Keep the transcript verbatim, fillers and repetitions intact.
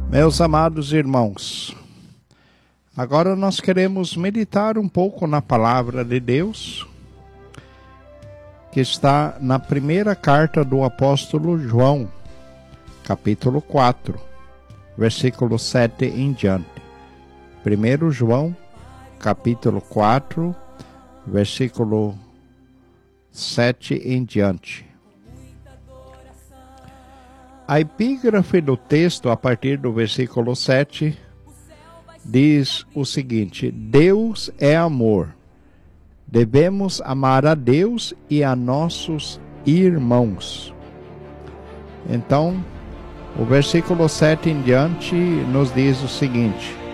Meus amados irmãos, agora nós queremos meditar um pouco na palavra de Deus, que está na primeira carta do apóstolo João, capítulo quatro, versículo sete em diante. primeiro João, capítulo quatro, versículo sete em diante. A epígrafe do texto, a partir do versículo sete, diz o seguinte: Deus é amor. Devemos amar a Deus e a nossos irmãos. Então, o versículo sete em diante nos diz o seguinte: